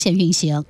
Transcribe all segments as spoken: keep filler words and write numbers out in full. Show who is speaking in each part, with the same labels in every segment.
Speaker 1: 线运行。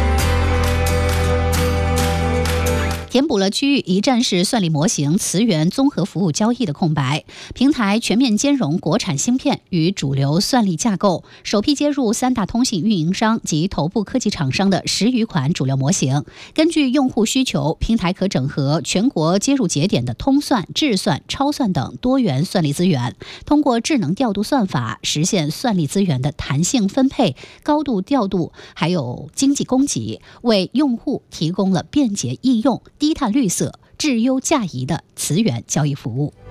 Speaker 1: 填补了区域一站式算力模型磁源综合服务交易的空白，平台全面兼容国产芯片与主流算力架构，首批接入三大通信运营商及头部科技厂商的十余款主流模型。根据用户需求，平台可整合全国接入节点的通算、智算、超算等多元算力资源，通过智能调度算法实现算力资源的弹性分配、高度调度，还有经济供给，为用户提供了便捷易用、低碳绿色、质优价宜的磁源交易服务。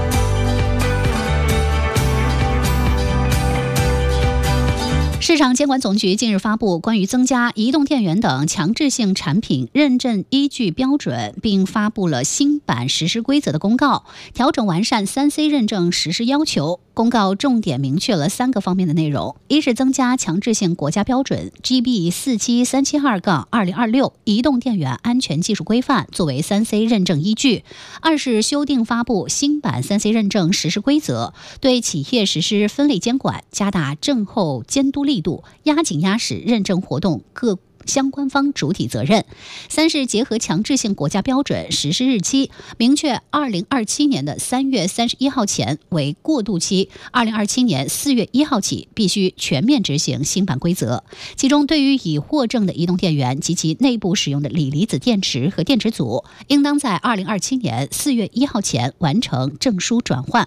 Speaker 1: 市场监管总局近日发布关于增加移动电源等强制性产品认证依据标准，并发布了新版实施规则的公告，调整完善 三 C 认证实施要求。公告重点明确了三个方面的内容：一是增加强制性国家标准 G B 四七三七二二零二六 移动电源安全技术规范作为 三 C 认证依据；二是修订发布新版 三 C 认证实施规则，对企业实施分类监管，加大证后监督力度，压紧压实认证活动各相关方主体责任；三是结合强制性国家标准实施日期，明确二零二七年的三月三十一号前为过渡期，二零二七年四月一号起必须全面执行新版规则。其中，对于已获证的移动电源及其内部使用的锂离子电池和电池组，应当在二零二七年四月一号前完成证书转换。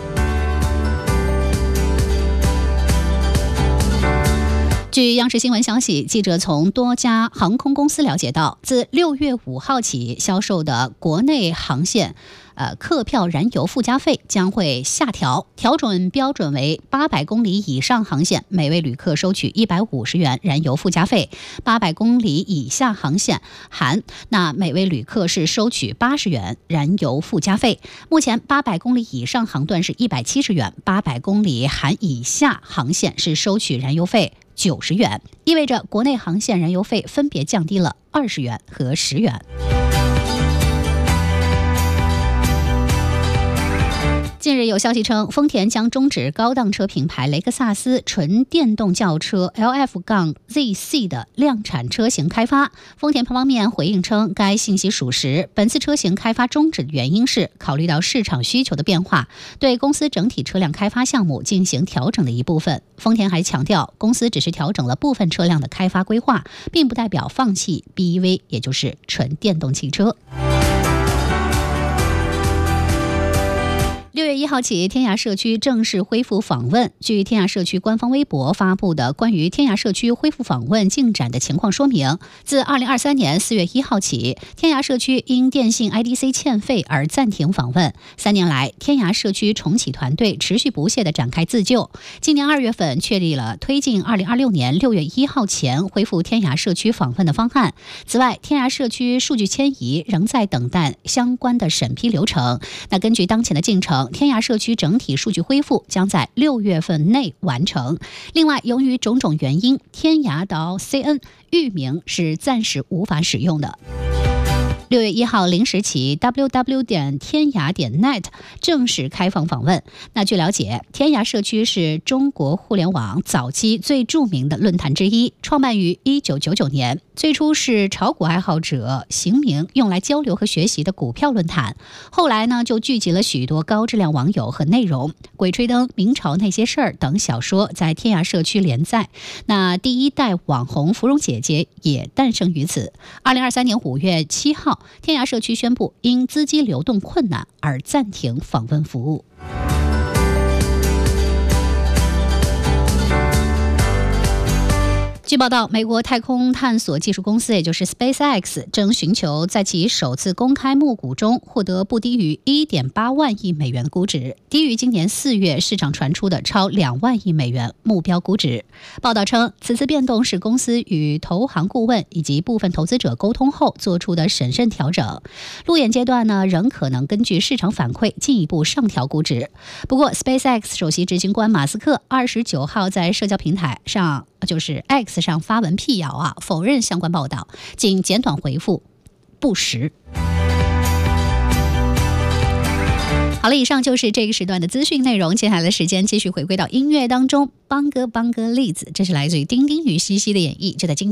Speaker 1: 据央视新闻消息，记者从多家航空公司了解到，自六月五号起销售的国内航线呃，客票燃油附加费将会下调，调整标准为八百公里以上航线，每位旅客收取一百五十元燃油附加费；八百公里以下航线含，那每位旅客是收取八十元燃油附加费。目前八百公里以上航段是一百七十元，八百公里含以下航线是收取燃油费九十元，意味着国内航线燃油费分别降低了二十元和十元。近日有消息称，丰田将终止高档车品牌雷克萨斯纯电动轿车 L F Z C 的量产车型开发。丰田方面回应称，该信息属实。本次车型开发终止的原因是考虑到市场需求的变化，对公司整体车辆开发项目进行调整的一部分。丰田还强调，公司只是调整了部分车辆的开发规划，并不代表放弃 B E V， 也就是纯电动汽车。六月一号起，天涯社区正式恢复访问。据天涯社区官方微博发布的关于天涯社区恢复访问进展的情况说明，自二零二三年四月一号起，天涯社区因电信 I D C 欠费而暂停访问。三年来，天涯社区重启团队持续不懈地展开自救。今年二月份确立了推进二零二六年六月一号前恢复天涯社区访问的方案。此外，天涯社区数据迁移仍在等待相关的审批流程。那根据当前的进程，天涯社区整体数据恢复将在六月份内完成。另外，由于种种原因，天涯到 C N 域名是暂时无法使用的。六月一号零时起 ，w w 点天涯点 net 正式开放访问。那据了解，天涯社区是中国互联网早期最著名的论坛之一，创办于一九九九年。最初是炒股爱好者行名用来交流和学习的股票论坛，后来呢就聚集了许多高质量网友和内容。《鬼吹灯》《明朝那些事儿》等小说在天涯社区连载，那第一代网红芙蓉姐姐也诞生于此。二零二三年五月七号，天涯社区宣布因资金流动困难而暂停访问服务。据报道，美国太空探索技术公司，也就是 SpaceX， 正寻求在其首次公开募股中获得不低于 一点八万亿美元的估值，低于今年四月市场传出的超两万亿美元目标估值。报道称，此次变动是公司与投行顾问以及部分投资者沟通后做出的审慎调整。路演阶段呢，仍可能根据市场反馈进一步上调估值。不过 ，SpaceX 首席执行官马斯克二十九号在社交平台上，就是 X 上发文辟谣啊，否认相关报道，仅简短回复不实。好了，以上就是这个时段的资讯内容。接下来的时间继续回归到音乐当中，邦哥邦哥例子，这是来自于丁丁与西西的演绎，就在今天。